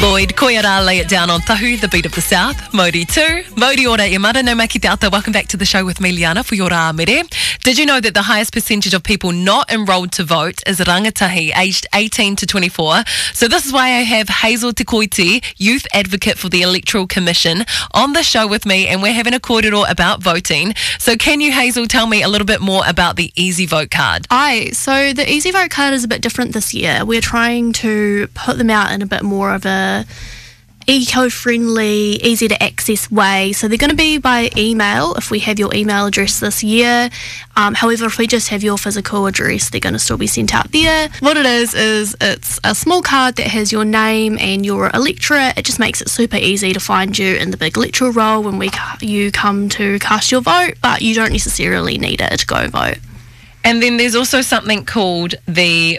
Lloyd, koia rā, lay it down on Tahu, the beat of the South. Mauri 2, Mauri ora e mara, no maki te ata. Welcome back to the show with me, Liana, for your rā mere. Did you know that the highest percentage of people not enrolled to vote is rangatahi, aged 18 to 24? So this is why I have Hazel Te Koiti, Youth Advocate for the Electoral Commission, on the show with me, and we're having a kōrero about voting. So can you, Hazel, tell me a little bit more about the Easy Vote card? Aye, so the Easy Vote card is a bit different this year. We're trying to put them out in a bit more of a eco-friendly, easy to access way. So they're going to be by email if we have your email address this year. However, if we just have your physical address, they're going to still be sent out there. What it is it's a small card that has your name and your electorate. It just makes it super easy to find you in the big electoral roll when you come to cast your vote, but you don't necessarily need it to go vote. And then there's also something called the